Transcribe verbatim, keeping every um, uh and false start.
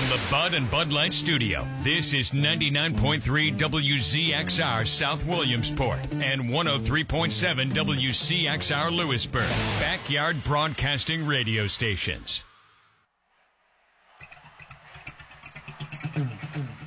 From the Bud and Bud Light Studio, this is ninety-nine point three W Z X R South Williamsport and one oh three point seven W C X R Lewisburg, backyard broadcasting radio stations.